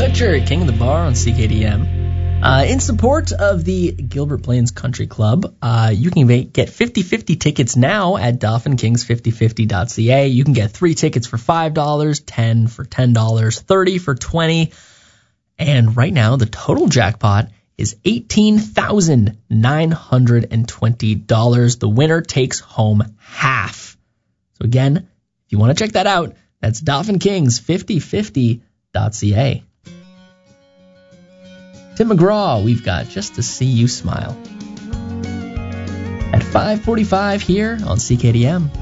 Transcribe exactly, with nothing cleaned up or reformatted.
Kutcher, King of the Bar on C K D M. Uh, in support of the Gilbert Plains Country Club, uh, you can get fifty fifty tickets now at Dolphin Kings fifty fifty dot c a. You can get three tickets for five dollars, ten for ten dollars, thirty for twenty dollars. And right now, the total jackpot is eighteen thousand nine hundred twenty dollars. The winner takes home half. So again, if you want to check that out, that's Dolphin Kings fifty fifty dot c a. Tim McGraw, we've got Just to See You Smile. At five forty-five here on C K D M.